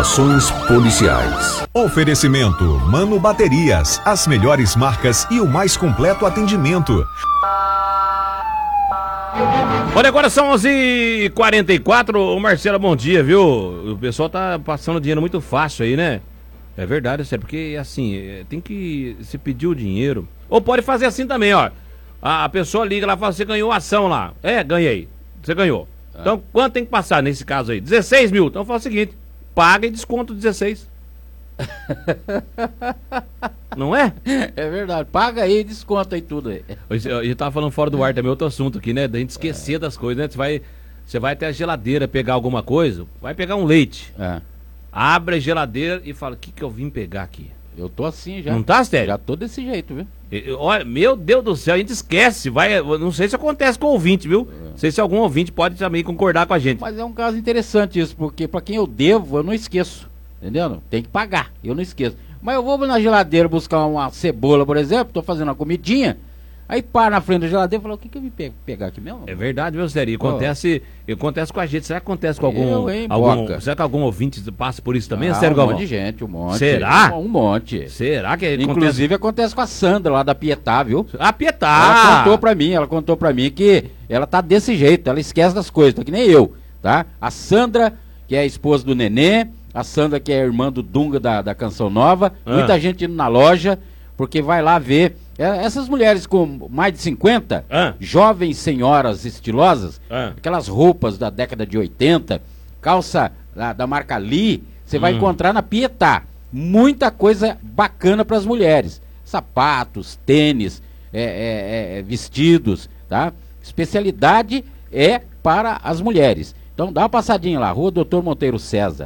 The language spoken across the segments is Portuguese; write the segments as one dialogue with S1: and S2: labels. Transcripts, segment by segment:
S1: Informações policiais.
S2: Oferecimento Mano Baterias, as melhores marcas e o mais completo atendimento.
S3: Olha, agora são 11h44. Ô Marcelo, bom dia, viu? O pessoal tá passando dinheiro muito fácil aí, né? É verdade, sério, porque assim, tem que se pedir o dinheiro. Ou pode fazer assim também, ó. A pessoa liga lá e fala, você ganhou ação lá. É, ganhei. Você ganhou. Então, quanto tem que passar nesse caso aí? 16 mil. Então, fala o seguinte, paga e desconto 16. Não é?
S4: É verdade, paga aí e desconta aí tudo aí.
S3: A gente tava falando fora do ar também, outro assunto aqui, né? Da gente esquecer das coisas, né? Você vai até a geladeira pegar alguma coisa, vai pegar um leite. Abre a geladeira e fala, o que eu vim pegar aqui?
S4: Eu tô assim já.
S3: Não tá, Stério?
S4: Já tô desse jeito, viu?
S3: Olha, meu Deus do céu, a gente esquece. Não sei se acontece com o ouvinte, viu? Não sei se algum ouvinte pode também concordar com a gente.
S4: Mas é um caso interessante isso, porque pra quem eu devo, eu não esqueço. Entendendo? Tem que pagar, eu não esqueço. Mas eu vou na geladeira buscar uma cebola, por exemplo, tô fazendo uma comidinha, aí paro na frente da geladeira e falo, o que eu vim pegar aqui mesmo?
S3: É verdade, meu Stério, acontece com a gente. Será que acontece com será que algum ouvinte passa por isso também, Sérgio Galvão?
S4: Um monte de gente, um monte.
S3: Será?
S4: Um monte.
S3: Será que
S4: inclusive acontece com a Sandra lá da Pietá, viu?
S3: A Pietá!
S4: Ela contou pra mim que ela tá desse jeito, ela esquece das coisas, tá que nem eu, tá? A Sandra, que é a esposa do Nenê, a Sandra, que é a irmã do Dunga da Canção Nova, muita gente indo na loja, porque vai lá ver. Essas mulheres com mais de 50, jovens senhoras estilosas, aquelas roupas da década de 80, calça da marca Lee, você vai encontrar na Pietá. Muita coisa bacana para as mulheres. Sapatos, tênis, vestidos, tá? Especialidade é para as mulheres. Então dá uma passadinha lá, Rua Doutor Monteiro César,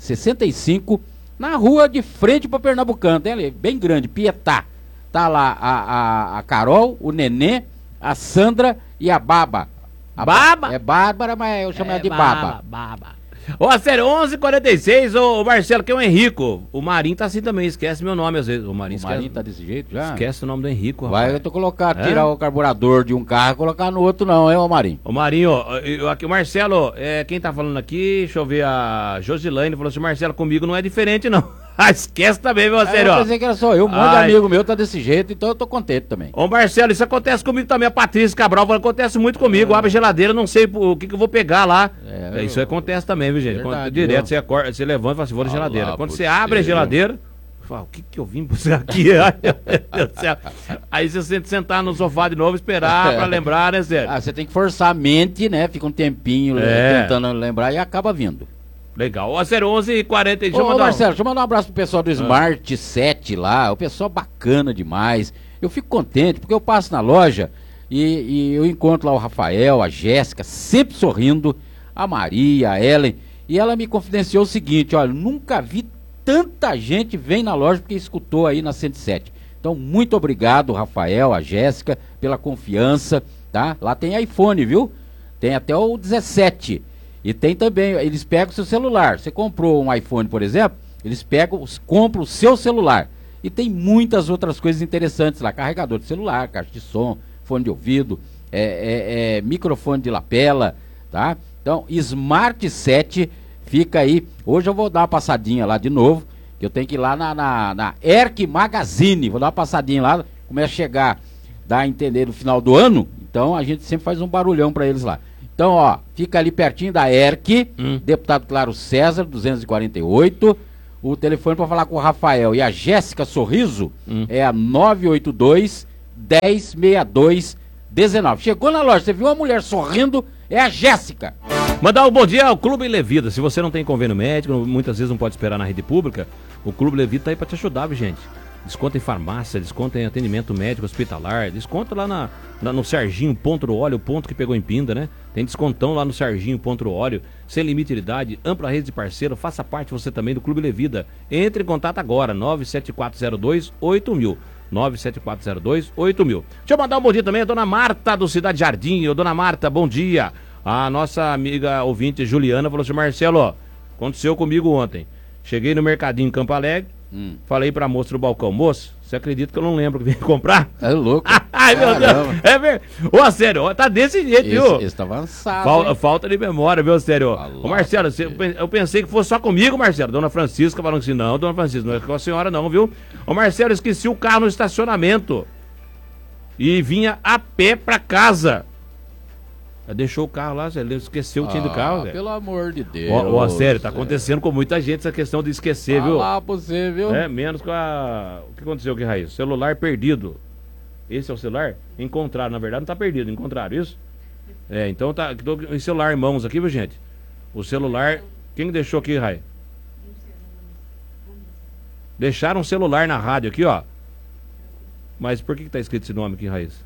S4: 65, na rua de frente para Pernambucano, tem ali, bem grande, Pietá. Tá lá a Carol, o Nenê, a Sandra e a Baba.
S3: Baba?
S4: É Bárbara, mas eu chamo ela de Baba.
S3: Ó, sério, 11h46, ô Marcelo, que é o Henrico. O Marinho tá assim também, esquece meu nome às vezes. O Marinho
S4: tá desse jeito já?
S3: Esquece o nome do Henrico, rapaz.
S4: Vai, eu tô tirar o carburador de um carro e colocar no outro não, ô Marinho?
S3: Ô Marinho, aqui, o Marcelo, quem tá falando aqui, deixa eu ver, a Josilane falou assim, Marcelo, comigo não é diferente não. Esquece também, meu sério.
S4: Eu pensei que era só eu, um monte de amigo meu tá desse jeito, então eu tô contente também.
S3: Ô Marcelo, isso acontece comigo também, a Patrícia Cabral falou, acontece muito comigo, abre a geladeira, não sei o que eu vou pegar lá. Isso acontece também, viu gente?
S4: Verdade,
S3: direto você acorda, você levanta e fala assim, vou na geladeira. Quando você abre a geladeira, fala, o que eu vim buscar aqui? Ai, meu Deus do céu. Aí você sentar no sofá de novo, esperar pra lembrar, né, Zé?
S4: Você tem que forçar a mente, né? Fica um tempinho tentando lembrar e acaba vindo.
S3: Legal. Ó, 011h40.
S4: Ô, Marcelo, deixa eu mandar um abraço pro pessoal do Smart 7 lá. O pessoal bacana demais. Eu fico contente porque eu passo na loja e eu encontro lá o Rafael, a Jéssica, sempre sorrindo, a Maria, a Ellen. E ela me confidenciou o seguinte: olha, nunca vi tanta gente vem na loja porque escutou aí na 107. Então, muito obrigado, Rafael, a Jéssica, pela confiança, tá? Lá tem iPhone, viu? Tem até o 17. E tem também, eles pegam o seu celular. Você comprou um iPhone, por exemplo, eles compram o seu celular. E tem muitas outras coisas interessantes lá. Carregador de celular, caixa de som, fone de ouvido, microfone de lapela, tá? Então, Smart 7 fica aí. Hoje eu vou dar uma passadinha lá de novo, que eu tenho que ir lá na Erc Magazine. Vou dar uma passadinha lá, começa a chegar, dá a entender no final do ano. Então, a gente sempre faz um barulhão pra eles lá. Então, ó, fica ali pertinho da ERC, Deputado Claro César, 248. O telefone para falar com o Rafael e a Jéssica Sorriso é a 982-1062-19. Chegou na loja, você viu uma mulher sorrindo, é a Jéssica.
S3: Mandar um bom dia ao Clube Levida. Se você não tem convênio médico, muitas vezes não pode esperar na rede pública, o Clube Levida tá aí para te ajudar, viu, gente? Desconto em farmácia, desconto em atendimento médico hospitalar, desconto lá no Serginho Ponto Óleo, o ponto que pegou em Pinda, né? Tem descontão lá no Serginho Ponto Óleo, sem limite de idade, ampla rede de parceiro, faça parte você também do Clube Levida. Entre em contato agora, 97402-8000. 97402-8000. Deixa eu mandar um bom dia também a dona Marta do Cidade Jardim. Ô, dona Marta, bom dia. A nossa amiga ouvinte Juliana falou assim, Marcelo, ó, aconteceu comigo ontem. Cheguei no mercadinho em Campo Alegre, falei pra moça do balcão, moça, Você acredita que eu não lembro que vim comprar?
S4: É louco.
S3: Ai, meu Deus. É verdade. Ô, sério, ó, tá desse jeito, viu?
S4: Esse tá avançado.
S3: Falta de memória, viu, sério?
S4: Falou.
S3: Ô, Marcelo, eu pensei que fosse só comigo, Marcelo. Dona Francisca falando assim, não, Dona Francisca, não é com a senhora não, viu? Ô, Marcelo, esqueci o carro no estacionamento. E vinha a pé pra casa. Deixou o carro lá, Zé. Ele esqueceu o tinha do carro, velho.
S4: Pelo amor de Deus.
S3: Ó, sério, tá acontecendo com muita gente essa questão de esquecer, viu?
S4: Lá pra você, viu?
S3: É, menos com a... O que aconteceu aqui, Raiz? Celular perdido. Esse é o celular? Encontraram, na verdade não tá perdido, encontraram isso? É, então tá, tô com o celular em mãos aqui, viu, gente? O celular... Quem deixou aqui, Raiz? Deixaram um celular na rádio aqui, ó. Mas por que tá escrito esse nome aqui, Raiz?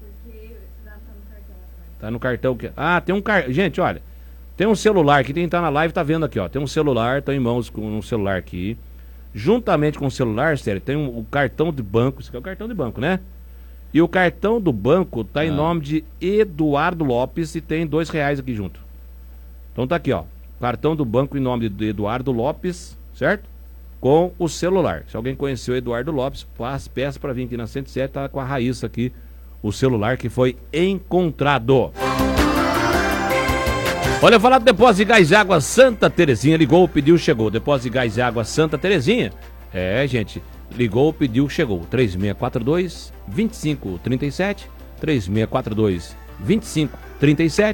S3: Tá no cartão que... Ah, tem um cartão... Gente, olha. Tem um celular que quem tá na live tá vendo aqui, ó. Tem um celular, tá em mãos com um celular aqui. Juntamente com o celular, sério, tem o cartão de banco. Isso aqui é o cartão de banco, né? E o cartão do banco tá em nome de Eduardo Lopes e tem R$2 aqui junto. Então tá aqui, ó. Cartão do banco em nome de Eduardo Lopes, certo? Com o celular. Se alguém conheceu o Eduardo Lopes, peça pra vir aqui na 107, tá com a Raíssa aqui. O celular que foi encontrado. Olha, falar do depósito de gás e água Santa Terezinha. Ligou, pediu, chegou. Depósito de gás e água Santa Terezinha. É, gente. Ligou, pediu, chegou. 3642-2537. 3642-2537.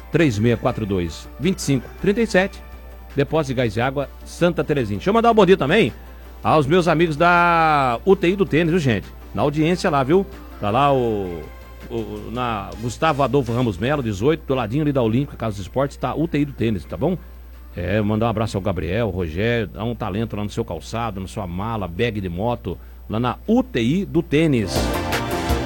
S3: 3642-2537. Depósito de gás e água Santa Terezinha. Deixa eu mandar um bom dia também aos meus amigos da UTI do Tênis, viu, gente? Na audiência lá, viu? Tá lá na Gustavo Adolfo Ramos Melo, 18, do ladinho ali da Olímpica, Casa dos Esportes, tá UTI do Tênis, tá bom? É, mandar um abraço ao Gabriel, ao Rogério, dá um talento lá no seu calçado, na sua mala, bag de moto, lá na UTI do Tênis.